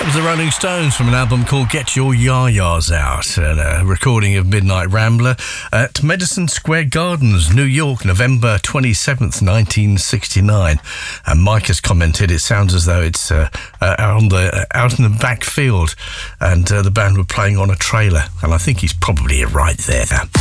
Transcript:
It was the Rolling Stones from an album called Get Your Ya-Ya's Out, a recording of Midnight Rambler at Madison Square Gardens, New York, November 27th, 1969. And Mike has commented it sounds as though it's out in the back field and the band were playing on a trailer. And I think he's probably right there.